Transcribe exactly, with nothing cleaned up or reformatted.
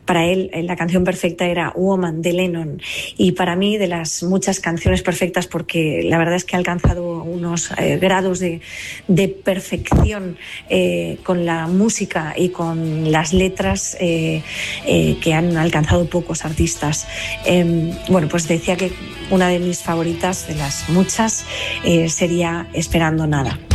para él la canción perfecta era Woman de Lennon, y para mí de las muchas canciones perfectas, porque la verdad es que ha alcanzado unos eh, grados de, de perfección eh, con la música y con las letras eh, eh, que han alcanzado pocos artistas. Eh, bueno, pues decía que una de mis favoritas, de las muchas, eh, sería Esperando Nada.